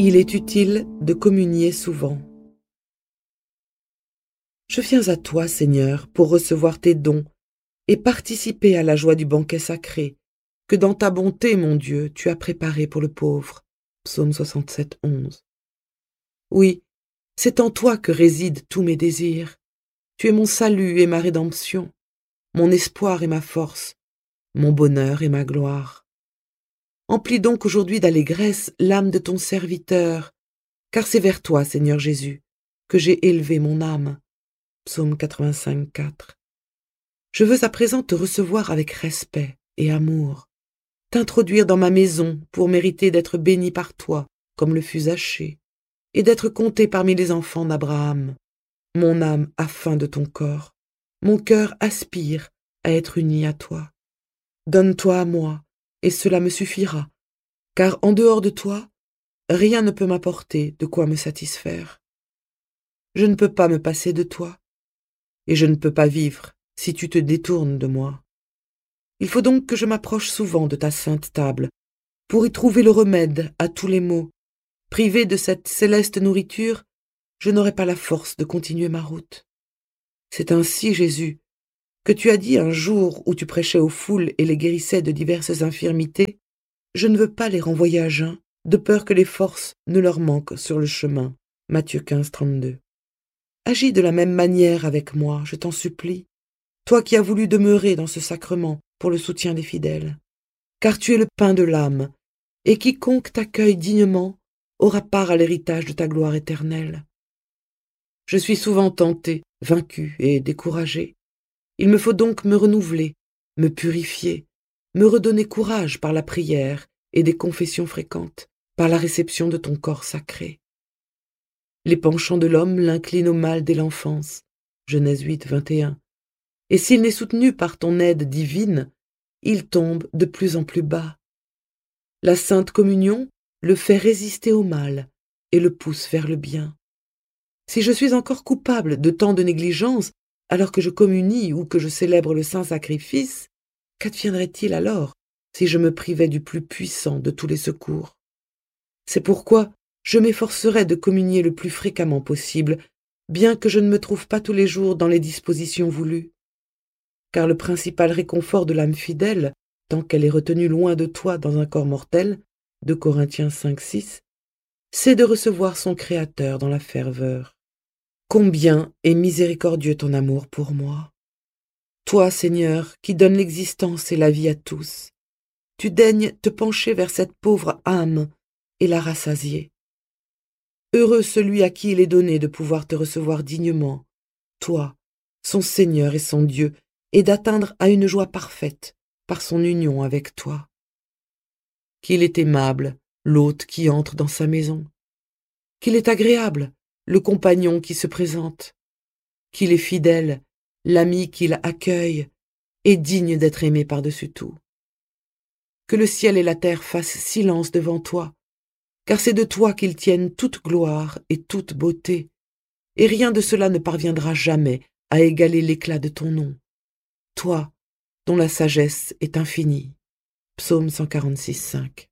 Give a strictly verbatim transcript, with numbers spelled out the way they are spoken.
Il est utile de communier souvent. Je viens à toi, Seigneur, pour recevoir tes dons et participer à la joie du banquet sacré que dans ta bonté, mon Dieu, tu as préparé pour le pauvre. Psaume soixante-sept, onze. Oui, c'est en toi que résident tous mes désirs. Tu es mon salut et ma rédemption, mon espoir et ma force, mon bonheur et ma gloire. Emplis donc aujourd'hui d'allégresse l'âme de ton serviteur, car c'est vers toi, Seigneur Jésus, que j'ai élevé mon âme. Psaume quatre-vingt-cinq, quatre. Je veux à présent te recevoir avec respect et amour, t'introduire dans ma maison pour mériter d'être béni par toi, comme le fut Zachée, et d'être compté parmi les enfants d'Abraham. Mon âme a faim de ton corps, mon cœur aspire à être uni à toi. Donne-toi à moi, et cela me suffira, car en dehors de toi, rien ne peut m'apporter de quoi me satisfaire. Je ne peux pas me passer de toi, et je ne peux pas vivre si tu te détournes de moi. Il faut donc que je m'approche souvent de ta sainte table, pour y trouver le remède à tous les maux. Privé de cette céleste nourriture, je n'aurai pas la force de continuer ma route. C'est ainsi, Jésus, que tu as dit un jour où tu prêchais aux foules et les guérissais de diverses infirmités, je ne veux pas les renvoyer à jeun, de peur que les forces ne leur manquent sur le chemin. Matthieu quinze, trente-deux. Agis de la même manière avec moi, je t'en supplie, toi qui as voulu demeurer dans ce sacrement pour le soutien des fidèles. Car tu es le pain de l'âme, et quiconque t'accueille dignement aura part à l'héritage de ta gloire éternelle. Je suis souvent tenté, vaincu et découragé. Il me faut donc me renouveler, me purifier, me redonner courage par la prière et des confessions fréquentes, par la réception de ton corps sacré. Les penchants de l'homme l'inclinent au mal dès l'enfance, Genèse huit, vingt et un. Et s'il n'est soutenu par ton aide divine, il tombe de plus en plus bas. La sainte communion le fait résister au mal et le pousse vers le bien. Si je suis encore coupable de tant de négligence, alors que je communie ou que je célèbre le saint sacrifice, qu'adviendrait-il alors si je me privais du plus puissant de tous les secours? C'est pourquoi je m'efforcerai de communier le plus fréquemment possible, bien que je ne me trouve pas tous les jours dans les dispositions voulues. Car le principal réconfort de l'âme fidèle, tant qu'elle est retenue loin de toi dans un corps mortel, deux Corinthiens cinq, six, c'est de recevoir son Créateur dans la ferveur. Combien est miséricordieux ton amour pour moi! Toi, Seigneur, qui donnes l'existence et la vie à tous, tu daignes te pencher vers cette pauvre âme et la rassasier. Heureux celui à qui il est donné de pouvoir te recevoir dignement, toi, son Seigneur et son Dieu, et d'atteindre à une joie parfaite par son union avec toi. Qu'il est aimable, l'hôte qui entre dans sa maison. Qu'il est agréable, le compagnon qui se présente. Qu'il est fidèle, l'ami qu'il accueille, et digne d'être aimé par-dessus tout. Que le ciel et la terre fassent silence devant toi, car c'est de toi qu'ils tiennent toute gloire et toute beauté, et rien de cela ne parviendra jamais à égaler l'éclat de ton nom. Toi, dont la sagesse est infinie. Psaume cent quarante-six, cinq.